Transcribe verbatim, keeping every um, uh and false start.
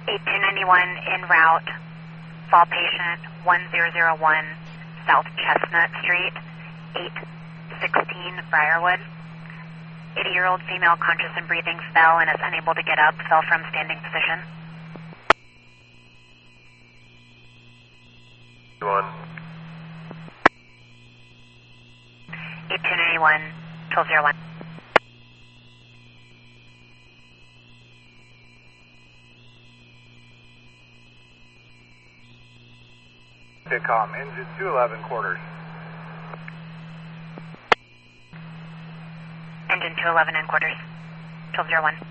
eight two nine one en route, fall patient one zero zero one South Chestnut Street, eight sixteen Briarwood. eighty-year-old female conscious and breathing fell and is unable to get up, fell from standing position. One. eight two nine one, twelve zero one. Vicom, engine two eleven quarters. Engine two eleven and quarters, twelve zero one.